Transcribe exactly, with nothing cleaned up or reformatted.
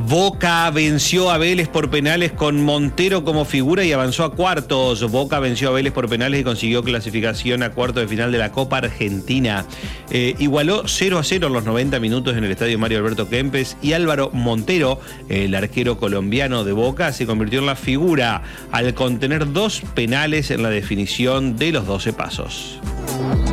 Boca venció a Vélez por penales con Montero como figura y avanzó a cuartos. Boca venció a Vélez por penales y consiguió clasificación a cuartos de final de la Copa Argentina. Eh, igualó cero a cero en los noventa minutos en el estadio Mario Alberto Kempes y Álvaro Montero, el arquero colombiano de Boca, se convirtió en la figura al contener dos penales en la definición de los doce pasos.